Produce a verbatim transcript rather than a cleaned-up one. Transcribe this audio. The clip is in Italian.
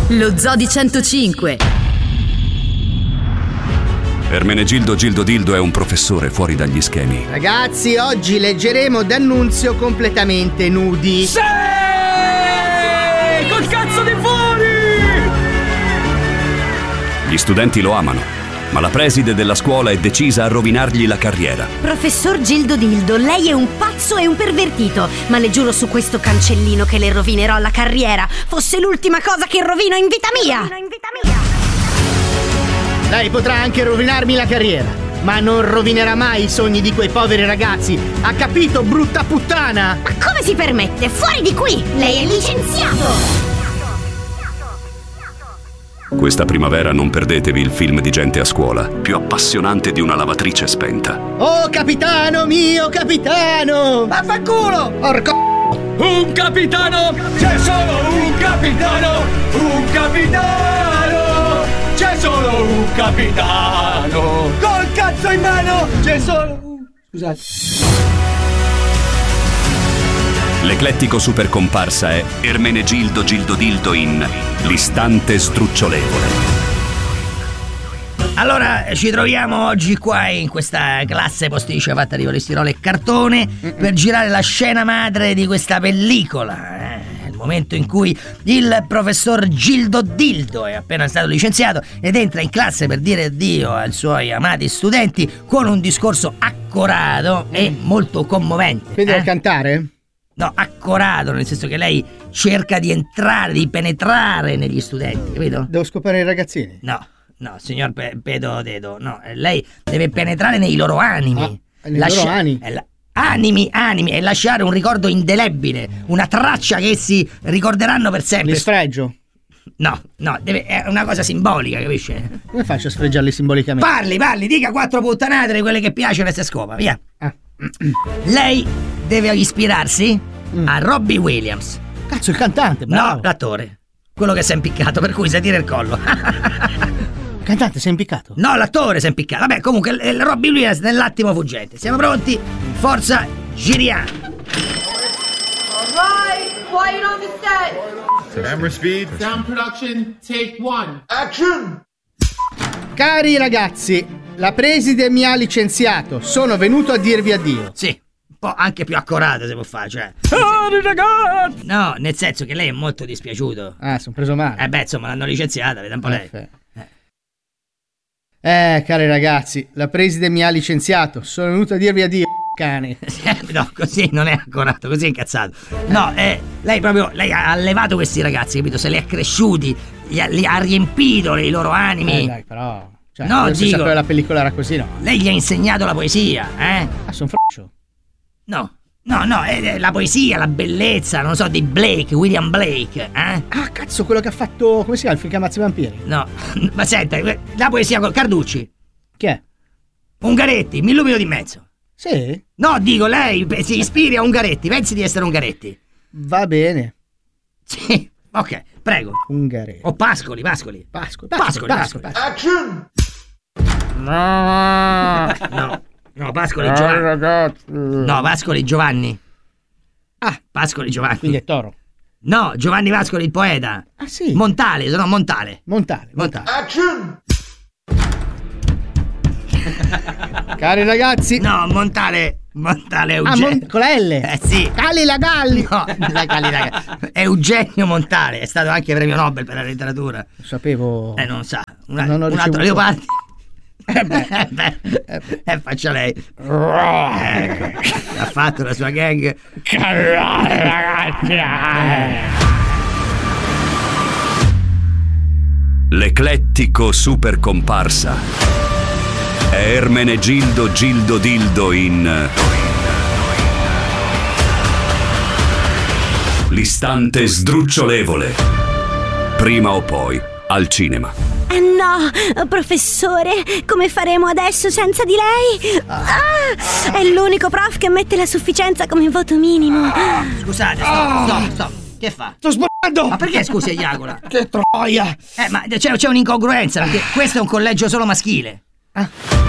Lo Zoo di centocinque. Ermenegildo Gildodildo è un professore fuori dagli schemi. Ragazzi, oggi leggeremo D'Annunzio completamente nudi. Sì! Col cazzo di fuori! Gli studenti lo amano, ma la preside della scuola è decisa a rovinargli la carriera. Professor Gildodildo, lei è un pazzo e un pervertito, ma le giuro su questo cancellino che le rovinerò la carriera. Fosse l'ultima cosa che rovino in vita mia. In vita mia. Lei potrà anche rovinarmi la carriera, ma non rovinerà mai i sogni di quei poveri ragazzi. Ha capito, brutta puttana? Ma come si permette? Fuori di qui! Lei è licenziato! Questa primavera non perdetevi il film di gente a scuola, più appassionante di una lavatrice spenta. Oh capitano mio, capitano! Vaffanculo! Porco! Un capitano! C'è solo un capitano! Un capitano! C'è solo un capitano! Col cazzo in mano! C'è solo un... Scusate. L'eclettico super comparsa è Ermenegildo Gildodildo in L'istante sdrucciolevole. Allora, ci troviamo oggi qua in questa classe posticcia fatta di polistirolo e cartone per girare la scena madre di questa pellicola. Eh, il momento in cui il professor Gildodildo è appena stato licenziato ed entra in classe per dire addio ai suoi amati studenti con un discorso accorato e molto commovente. Quindi eh? deve cantare? No, accorato, nel senso che lei cerca di entrare, di penetrare negli studenti, capito? Devo scopare i ragazzini? No, no, signor Pe- Pedo Dedo, no, lei deve penetrare nei loro animi. Ah, nei Lascia- loro animi? eh, la- animi, animi, e lasciare un ricordo indelebile, una traccia che essi ricorderanno per sempre. Li sfregio? No, no, deve, è una cosa simbolica, capisci? Come faccio a sfregiarli simbolicamente? Parli, parli, dica quattro puttanate di quelle che piacciono e se scopa, via. Ah. Lei deve ispirarsi Mm. a Robbie Williams. Cazzo, il cantante, bravo. No, l'attore. Quello che si è impiccato, per cui si tira il collo. Il cantante si è impiccato? No, l'attore si è impiccato. Vabbè, comunque, il, il Robbie Williams nell'attimo fuggente. Siamo pronti? Forza, giriamo. Alright, quiet on the set. Camera speed. Sound production, take one. Action! Cari ragazzi, la preside mi ha licenziato. Sono venuto a dirvi addio. Sì, un po' anche più accorato si può fare, cioè. Cari ragazzi! No, nel senso che lei è molto dispiaciuto. Ah, sono preso male. Eh beh, insomma, l'hanno licenziata, veda un po' lei. Perfetto. Eh, cari ragazzi, la preside mi ha licenziato. Sono venuto a dirvi addio, cane. No, così non è accorato, così è incazzato. No, eh, lei proprio, lei ha allevato questi ragazzi, capito? Se li ha cresciuti, li ha, li ha riempito i loro animi. Eh, dai, però... Cioè, No, io se dico- sapevo la pellicola era così, no? Lei gli ha insegnato la poesia, eh? Ah, sono fraccio. No, no, no, è la poesia, la bellezza, non so, di Blake, William Blake, eh? Ah, cazzo, quello che ha fatto... Come si chiama? Il film che ammazza i vampiri? No, ma senta, la poesia con Carducci, Chi è? Ungaretti, mi illumino di mezzo. Sì? No, dico, lei pe- si ispiri a Ungaretti, pensi di essere Ungaretti. Va bene. Sì, ok, prego. Ungaretti. O Pascoli, Pascoli. Pascoli, Pascoli, Pascoli, Pascoli. Action! No, no, Pascoli Giovanni. No, Pascoli Giovanni. Ah, Pascoli Giovanni. quindi è Toro. No, Giovanni Pascoli il poeta. Ah, sì. Montale, no, Montale. Montale. Montale. Action! Cari ragazzi... No, Montale. Montale Ah, Eugenio. Mon- con la L? Eh sì. Cali la Galli! No, la Cali, raga. Eugenio Montale, è stato anche premio Nobel per la letteratura. Lo sapevo... Eh, non sa. Una, Non ho un altro ricevuto- Leopardi. Eh beh. Eh beh, eh, faccia lei. Ecco, ha fatto la sua gang. L'eclettico super comparsa è Ermenegildo Gildodildo in L'istante sdrucciolevole. Prima o poi al cinema. Eh no, professore, come faremo adesso senza di lei? Ah, è l'unico prof che mette la sufficienza come voto minimo. Scusate, stop, stop, stop. Che fa? Sto sbagliando! Ma perché scusi Iagola? Che troia! Eh, ma c'è, c'è un'incongruenza, perché questo è un collegio solo maschile. Ah.